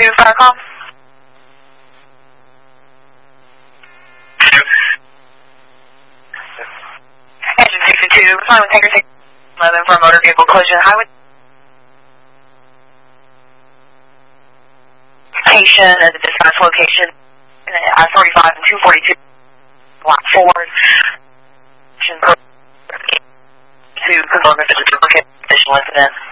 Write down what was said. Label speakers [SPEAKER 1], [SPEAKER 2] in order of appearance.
[SPEAKER 1] Firecom. Engine 62, flying with Tanker 611 for a motor vehicle collision. Highway location at the dispatch location. I-45 and 242. Block 4. To confirm if it's a duplicate additional incident.